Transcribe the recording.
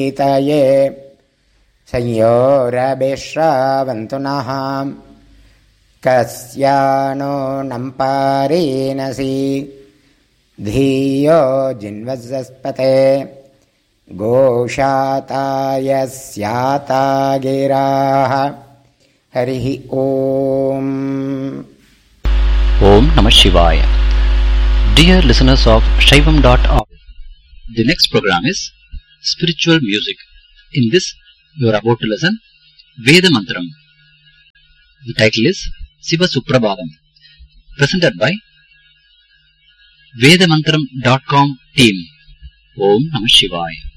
ीतये संयोरभिश्रावन्तु नः कस्यानो नम्पारीनसि धियो जिन्वस्पते गोशातायस्याता गिराः हरिः ॐ. Om Namah Shivaya. Dear listeners of Shaivam.org, the next program is Spiritual Music. In this, you are about to listen Veda Mantram. The title is Siva Suprabhadam, presented by Vedamantram.com team. Om Namah Shivaya.